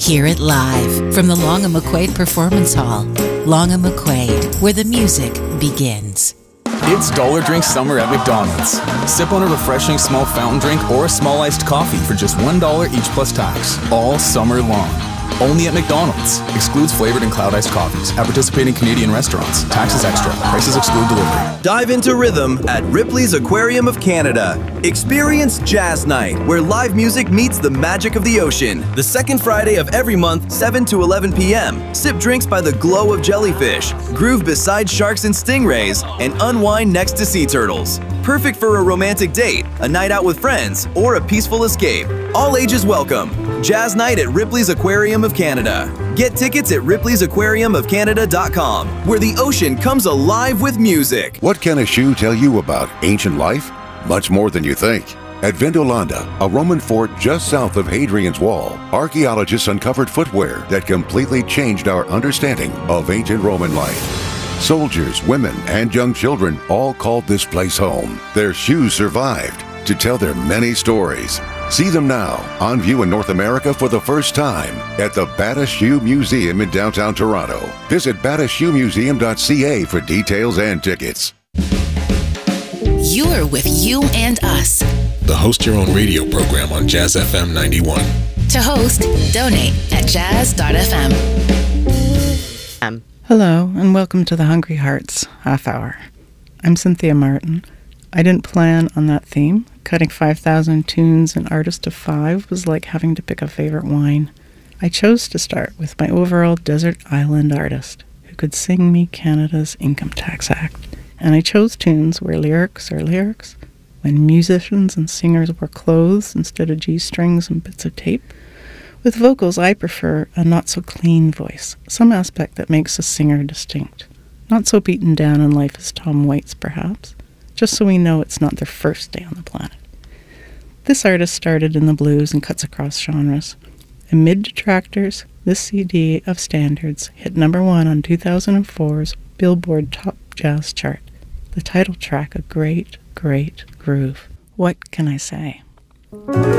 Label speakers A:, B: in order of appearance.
A: Hear it live from the Long and McQuaid Performance Hall. Long and McQuaid, where the music begins.
B: It's Dollar Drink Summer at McDonald's. Sip on a refreshing small fountain drink or a small iced coffee for just $1 each plus tax, all summer long. Only at McDonald's. Excludes flavored and cloud iced coffees. At participating Canadian restaurants. Taxes extra. Prices exclude delivery.
C: Dive into rhythm at Ripley's Aquarium of Canada. Experience Jazz Night, where live music meets the magic of the ocean. The second Friday of every month, 7 to 11 p.m. Sip drinks by the glow of jellyfish, groove beside sharks and stingrays, and unwind next to sea turtles. Perfect for a romantic date, a night out with friends, or a peaceful escape. All ages welcome. Jazz Night at Ripley's Aquarium of Canada. Get tickets at ripleysAquariumofCanada.com, where the ocean comes alive with music.
D: What can a shoe tell you about ancient life? Much more than you think. At Vindolanda, a Roman fort just south of Hadrian's Wall, archaeologists uncovered footwear that completely changed our understanding of ancient Roman life. Soldiers, women, and young children all called this place home. Their shoes survived to tell their many stories. See them now, on view in North America for the first time at the Bata Shoe Museum in downtown Toronto. Visit batashoemuseum.ca for details and tickets.
A: You're with You and Us.
E: The Host Your Own Radio program on Jazz FM 91.
A: To host, donate at jazz.fm.
F: Hello, and welcome to the Hungry Hearts Half Hour. I'm Cynthia Martin. I didn't plan on that theme. Cutting 5,000 tunes and artist of 5 was like having to pick a favorite wine. I chose to start with my overall desert island artist who could sing me Canada's Income Tax Act. And I chose tunes where lyrics are lyrics, when musicians and singers wore clothes instead of G-strings and bits of tape. With vocals, I prefer a not-so-clean voice, some aspect that makes a singer distinct. Not so beaten down in life as Tom Waits, perhaps, just so we know it's not their first day on the planet. This artist started in the blues and cuts across genres. Amid detractors, this CD of standards hit number 1 on 2004's Billboard Top Jazz chart. The title track, a great, great groove. What can I say?